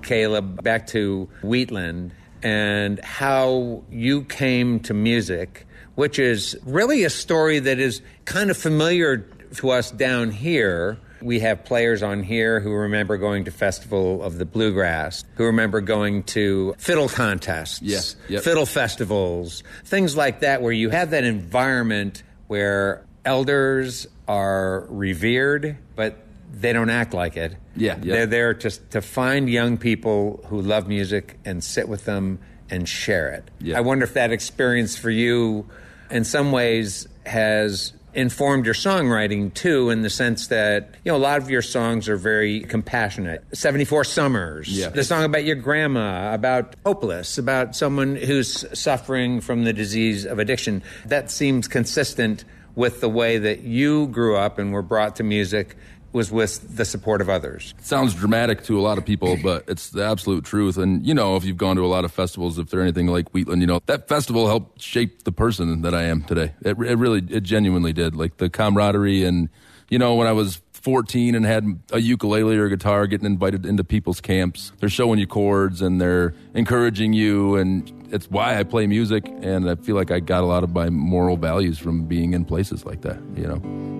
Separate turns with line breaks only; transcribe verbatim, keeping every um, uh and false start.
Caleb, back to Wheatland and how you came to music, which is really a story that is kind of familiar to us down here. We have players on here who remember going to Festival of the Bluegrass, who remember going to fiddle contests,
yeah, yep.
fiddle festivals, things like that, where you have that environment where elders are revered, but they don't act like it.
Yeah, yeah.
They're there just to find young people who love music and sit with them and share it.
Yeah.
I wonder if that experience for you in some ways has informed your songwriting too, in the sense that, you know, a lot of your songs are very compassionate. seventy-four Summers,
yeah.
the song about your grandma, about hopeless, about someone who's suffering from the disease of addiction. That seems consistent with the way that you grew up and were brought to music, was with the support of others.
It sounds dramatic to a lot of people, but it's the absolute truth. And, you know, if you've gone to a lot of festivals, if they're anything like Wheatland, you know, that festival helped shape the person that I am today. It, it really, it genuinely did. Like the camaraderie and, you know, when I was fourteen and had a ukulele or a guitar, getting invited into people's camps, they're showing you chords and they're encouraging you, and it's why I play music. And I feel like I got a lot of my moral values from being in places like that, you know.